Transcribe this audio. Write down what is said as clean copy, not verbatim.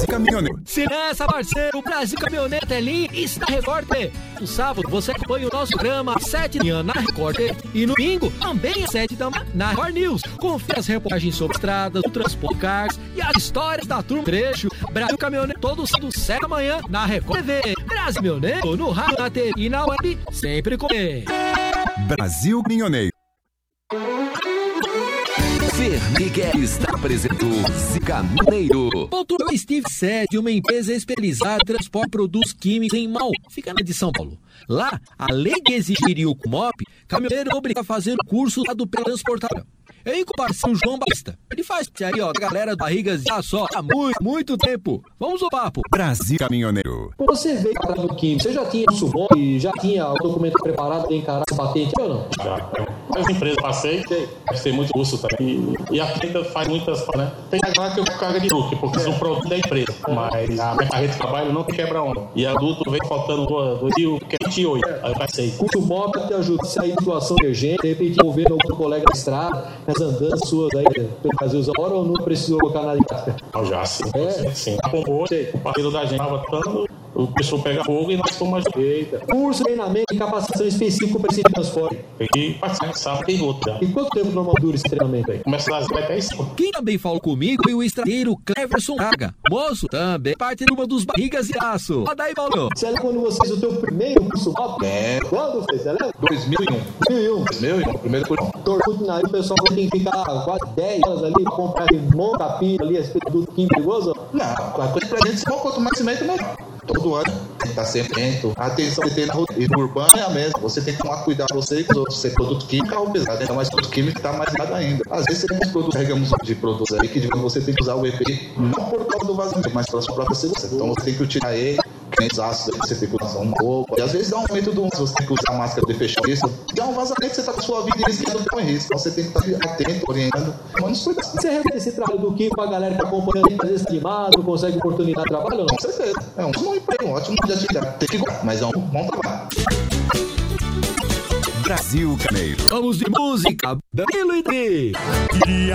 Brasil Caminhoneiro. Se nessa, parceiro, o Brasil Caminhoneiro Telim está na Record TV. No sábado, você acompanha o nosso programa às 7 da manhã na Record TV. E no domingo, também às 7 da manhã na Record News. Confira as reportagens sobre estradas, o transporte de carros e as histórias da turma trecho. Brasil Caminhoneiro, todos os 7 da manhã na Record TV. Brasil Caminhoneiro, no rádio, na TV e na web, sempre com ele. Brasil Caminhoneiro. Miguel está apresentando Caminhoneiro. O Steve Sede, uma empresa especializada em transporte de produtos químicos em Mal, fica na de São Paulo. Lá, além de exigir o CUMOP, caminhoneiro é obrigado a fazer o curso lá do transportador. Eu com o parceiro João Batista. Ele faz aí, ó, a galera do Barrigas já só há muito tempo. Vamos ao papo. Brasil Caminhoneiro. Você veio para o químico, você já tinha o bom e já tinha o documento preparado para encarar a patente ou não? Já. As empresas passei, deve ter muito curso também. E a Tenta faz muitas, né? Tem agora que eu carga de truque, porque é um produto da empresa. Mas a minha carreira de trabalho não tem quebra-onda. E adulto vem faltando do Rio, que é 28. Aí eu passei. Curso MOP te ajuda a sair de situação emergente, de repente envolver algum colega da estrada, as andanças suas aí, pelo Brasil, hora ou não precisou colocar na prática? Já, sim. Sim. Acompanhou, o parceiro da gente estava tanto. O pessoal pega fogo e nós tomamos jeito. Curso, treinamento e capacitação específica para esse transporte. Tem que passar, sabe, tem outra. E quanto tempo normal dura esse treinamento aí? Começa das 10 até 5. Quem também falou comigo foi o estradeiro Cleverson Braga. Moço, também parte de uma dos Barrigas de Aço. Roda aí, Paulo. Você lembra quando você fez o teu primeiro curso MOP? Quando fez? Você lembra? 2001, primeiro curso. Tortudo, aí o pessoal tem que ficar quase 10 anos ali pra comprar um monte de capim ali, esse produto químico perigoso? Não, a coisa pra gente, quanto mais cimento, melhor. Todo ano tem que estar sempre atento. A atenção que tem na rotina urbana é a mesma. Você tem que tomar cuidado com você e com os outros. Se é produto químico, é o pesado. Então, mais produto químico está mais ligado ainda. Às vezes, você tem uns produtos, carregamos de produtos aí que, digamos, você tem que usar o EPI não por causa do vazamento, mas pela sua própria segurança. Então, você tem que utilizar ele. Tem os aços aí, você tem que usar uma roupa. E às vezes dá um aumento do você tem que usar máscara de fechar isso. Dá um vazamento, você está com a sua vida e risco não põe risco. Então você tem que estar atento, orientando. Mas não cuidado. Você recebe esse trabalho do químico para a galera que está acompanhando, às vezes animado, consegue oportunidade de trabalho ou não? Com certeza. É um bom emprego, um ótimo de atividade. Tem que igual, mas é um bom trabalho. Brasil Caminhoneiro. Vamos de música. Danilo e Dri.